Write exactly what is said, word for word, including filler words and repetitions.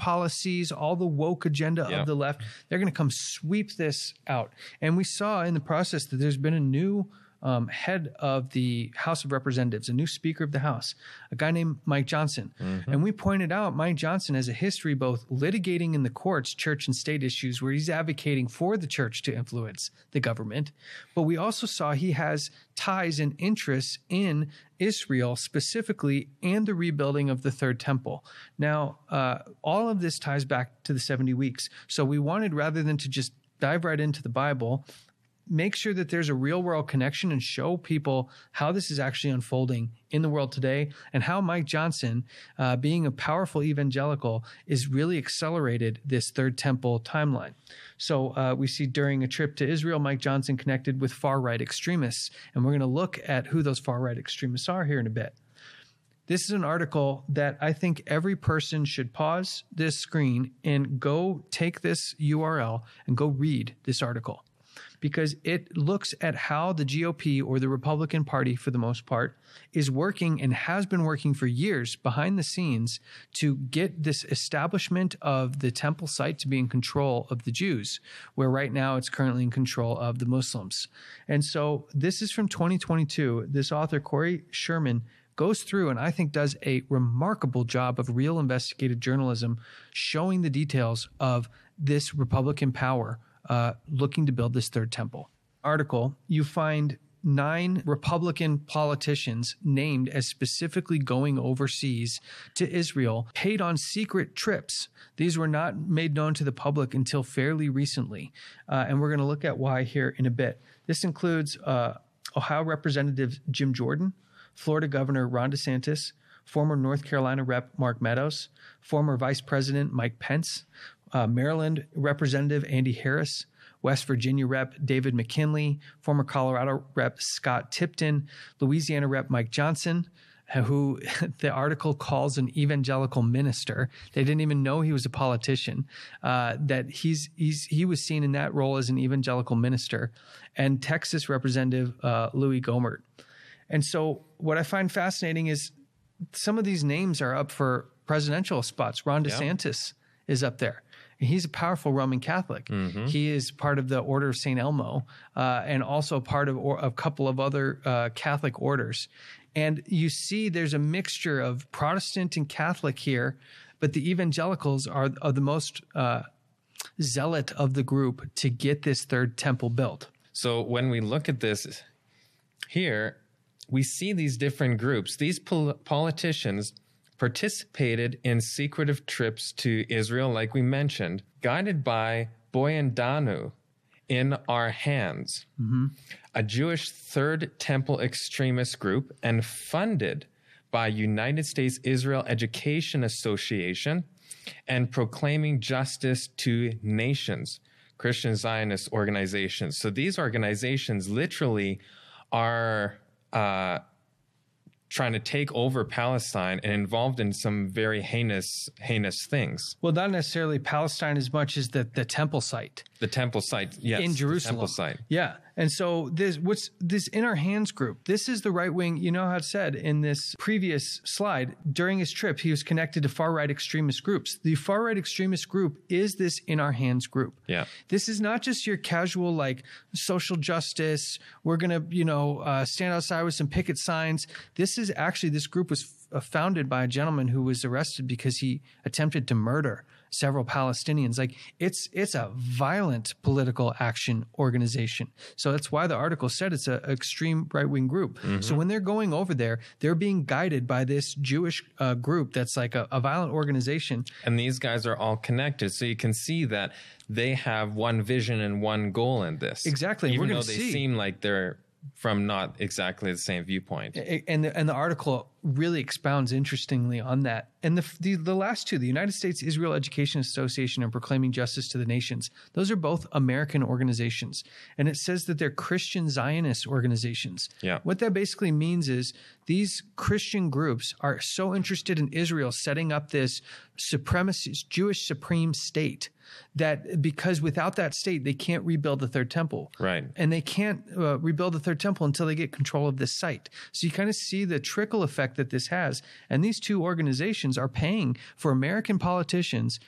policies, all the woke agenda Yep. of the left. They're going to come sweep this out. And we saw in the process that there's been a new Um, head of the House of Representatives, a new Speaker of the House, a guy named Mike Johnson. Mm-hmm. And we pointed out Mike Johnson has a history both litigating in the courts church and state issues where he's advocating for the church to influence the government. But we also saw he has ties and interests in Israel specifically and the rebuilding of the Third Temple. Now, uh, all of this ties back to the seventy weeks. So we wanted, rather than to just dive right into the Bible, make sure that there's a real world connection and show people how this is actually unfolding in the world today and how Mike Johnson, uh, being a powerful evangelical, is really accelerated this Third Temple timeline. So uh, we see during a trip to Israel, Mike Johnson connected with far-right extremists, and we're going to look at who those far-right extremists are here in a bit. This is an article that I think every person should pause this screen and go take this U R L and go read this article, because it looks at how the G O P, or the Republican Party for the most part, is working and has been working for years behind the scenes to get this establishment of the temple site to be in control of the Jews, where right now it's currently in control of the Muslims. And so this is from twenty twenty-two. This author, Corey Sherman, goes through and I think does a remarkable job of real investigative journalism, showing the details of this Republican power Uh, looking to build this third temple. Article, you find nine Republican politicians named as specifically going overseas to Israel, paid on secret trips. These were not made known to the public until fairly recently. Uh, and we're going to look at why here in a bit. This includes uh, Ohio Representative Jim Jordan, Florida Governor Ron DeSantis, former North Carolina Rep Mark Meadows, former Vice President Mike Pence, Uh, Maryland Representative Andy Harris, West Virginia Rep David McKinley, former Colorado Rep Scott Tipton, Louisiana Rep Mike Johnson, who the article calls an evangelical minister. They didn't even know he was a politician, uh, that he's, he's he was seen in that role as an evangelical minister, and Texas Representative uh, Louis Gohmert. And so what I find fascinating is some of these names are up for presidential spots. Ron DeSantis yeah. is up there. He's a powerful Roman Catholic. Mm-hmm. He is part of the Order of Saint Elmo, uh, and also part of or, a couple of other uh, Catholic orders. And you see there's a mixture of Protestant and Catholic here, but the evangelicals are, are the most uh, zealot of the group to get this third temple built. So when we look at this here, we see these different groups. These pol- politicians participated in secretive trips to Israel, like we mentioned, guided by Boyan Danu in Our Hands, mm-hmm. a Jewish Third Temple extremist group, and funded by United States Israel Education Association and Proclaiming Justice to Nations, Christian Zionist organizations. So these organizations literally are uh, trying to take over Palestine and involved in some very heinous, heinous things. Well, not necessarily Palestine as much as the, the temple site. The temple site, yes. In Jerusalem. The temple site. Yeah. And so this, what's this In Our Hands group, this is the right wing. You know how it said in this previous slide, during his trip, he was connected to far-right extremist groups. The far-right extremist group is this In Our Hands group. Yeah. This is not just your casual, like, social justice, we're going to, you know, uh, stand outside with some picket signs. This is actually, this group was f- founded by a gentleman who was arrested because he attempted to murder several Palestinians. Like, it's it's a violent political action organization. So that's why the article said it's an extreme right-wing group. Mm-hmm. So when they're going over there, they're being guided by this Jewish uh, group that's like a, a violent organization. And these guys are all connected. So you can see that they have one vision and one goal in this. Exactly. Even We're though they see. seem like they're from not exactly the same viewpoint. And the, and the article really expounds interestingly on that. And the, the the last two, the United States Israel Education Association and Proclaiming Justice to the Nations, those are both American organizations. And it says that they're Christian Zionist organizations. Yeah. What that basically means is these Christian groups are so interested in Israel setting up this supremacist Jewish supreme state that because without that state, they can't rebuild the third temple. Right. And they can't uh, rebuild the third temple until they get control of this site. So you kind of see the trickle effect that this has. And these two organizations are paying for American politicians